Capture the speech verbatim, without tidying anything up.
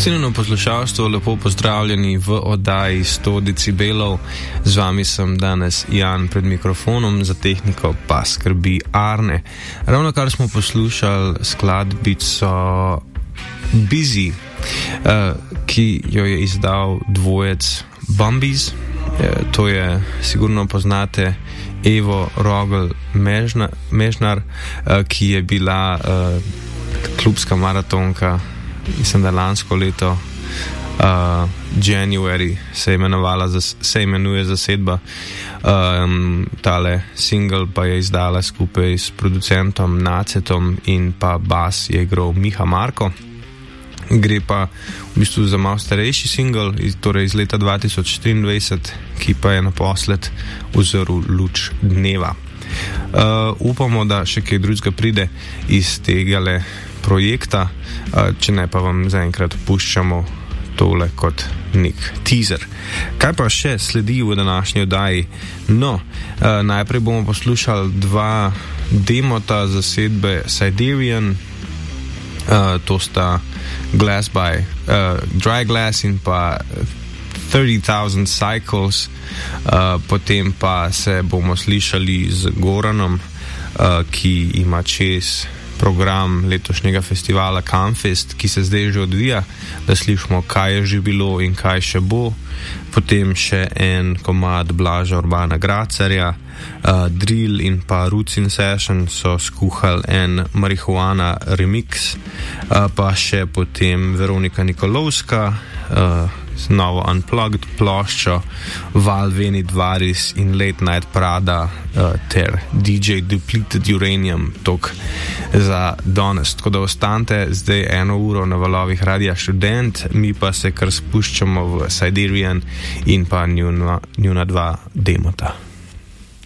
Cenjeno poslušalstvo, lepo pozdravljeni v oddaji sto decibelov. Z vami sem danes Jan pred mikrofonom, za tehniko pa skrbi Arne. Ravno kar smo poslušali skladbico Busy, uh, ki jo je izdal dvojec Bumbies. Uh, to je, sigurno poznate, Evo Rogel Mežnar, uh, ki je bila uh, klubska maratonka, mislim, da lansko leto, uh, January se je imenovala, se imenuje zasedba. Um, tale single pa je izdala skupaj s producentom Nacetom in pa bas je igral Miha Marko. Gre pa v bistvu za malo starejši single, iz, torej iz leta dva tisoč triindvajset, ki pa je naposled uzrl luč dneva. Uh, upamo, da še kaj drugega pride iz tegale projekta, uh, če ne pa vam zaenkrat puščamo tole kot nek teaser. Kaj pa še sledi v današnji oddaji? No, uh, najprej bomo poslušali dva demota zasedbe Siderian, uh, to sta Glass by uh, Dry Glass in pa thirty thousand Cycles, uh, potem pa se bomo slišali z Goranom, uh, ki ima čez program letošnjega festivala Campfest, ki se zdaj že odvija, da slišimo, kaj je že bilo in kaj še bo. Potem še en komad Blaža Urbana Gracarja, uh, Drill in pa Roots in Session so skuhali en Marihuana remix, uh, pa še potem Veronika Nikolovska, uh, z novo Unplugged ploščo, Val Venit Varis in Late Night Prada uh, ter D J Depleted Uranium, tok za danes. Tako da ostanite zdaj eno uro na valovih Radia Študent, mi pa se kar spuščamo v Siderian in pa njuna, njuna dva demota.